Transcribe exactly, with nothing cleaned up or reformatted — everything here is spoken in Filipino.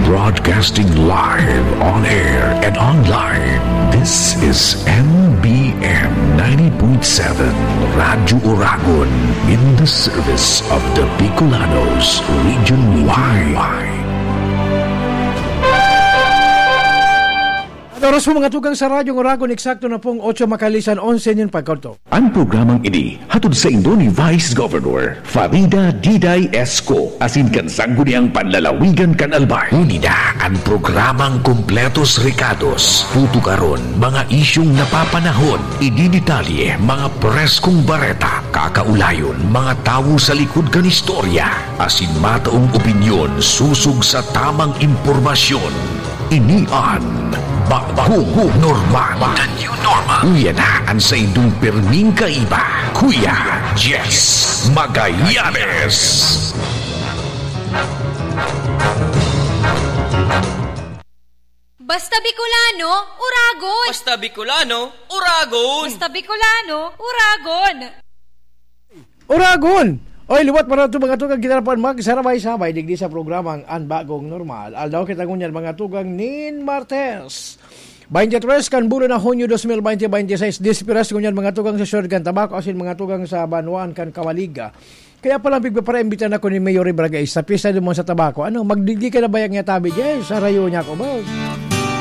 Broadcasting live on air and online. This is M B M ninety point seven Radyo Oragon in the service of the Bicolanos, Region Y. Oras po mga tugang sa Radyong Oragon, eksakto na pong otso makalisan onse niyong pagkorto. Ang programang ini hatod sa Indo ni Vice Governor Farida Diday Esco asin kan sangguni ang panlalawigan kan Albay. Unida ang programang Kompletos Recados. Putukaron mga isyong napapanahon, idinitalye mga preskong bareta, kakaulayon mga tawo sa likod kan istorya, asin mataong opinyon susug sa tamang impormasyon. Inian Bagong Normal. The New Normal. Kuya na ang sa indong perming kaiba. Kuya Jess Magallanes. Basta Bicolano, Uragon. Basta Bicolano, Uragon. Basta Bicolano, Uragon. Uragon! Oy, liwat para ito mga tugang kinarapan magsarabay-sabay digdi sa programang Ang Bagong Normal. Aldaw kita ngunyan mga tugang Nin Martes. twenty-three kan bulan na Hunyo twenty twenty-six. Dispiras ngunyan mga tugang sa Siyod kan Tabako asin mga tugang sa Banuan kan Kawaliga. Kaya pala bigpapareimbitan ako ni Mayor Ibragay sa pista mo sa Tabako. Ano, magdigdi ka na bayang niya tabi dyan sa rayo niya ko ba?